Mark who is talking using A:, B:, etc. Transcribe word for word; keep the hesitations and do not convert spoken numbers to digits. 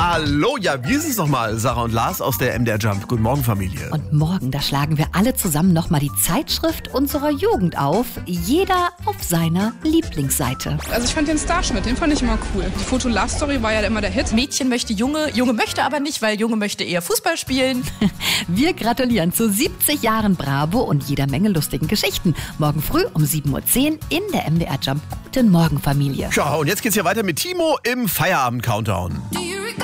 A: Hallo, ja, wir sind es nochmal, Sarah und Lars aus der M D R Jump. Guten Morgen, Familie.
B: Und morgen, da schlagen wir alle zusammen nochmal die Zeitschrift unserer Jugend auf. Jeder auf seiner Lieblingsseite.
C: Also ich fand den Starschnitt, den fand ich immer cool. Die Foto-Love-Story war ja immer der Hit.
D: Mädchen möchte Junge, Junge möchte aber nicht, weil Junge möchte eher Fußball spielen.
B: Wir gratulieren zu siebzig Jahren Bravo und jeder Menge lustigen Geschichten. Morgen früh um sieben Uhr zehn in der M D R Jump. Guten Morgen, Familie.
A: Ja, und jetzt geht's hier weiter mit Timo im Feierabend-Countdown.